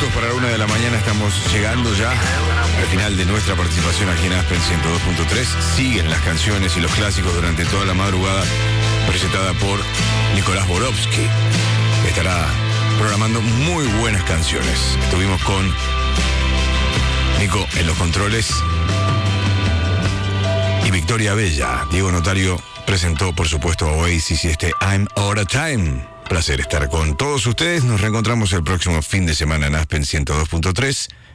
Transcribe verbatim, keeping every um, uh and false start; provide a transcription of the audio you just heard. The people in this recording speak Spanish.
minutos para la una de la mañana. Estamos llegando ya al final de nuestra participación aquí en Aspen ciento dos punto tres. Siguen las canciones y los clásicos durante toda la madrugada, presentada por Nicolás Borowski. Estará programando muy buenas canciones. Estuvimos con Nico en los controles y Victoria Bella. Diego Notario presentó, por supuesto, a Oasis y este I'm Out of Time. Placer estar con todos ustedes. Nos reencontramos el próximo fin de semana en Aspen ciento dos punto tres.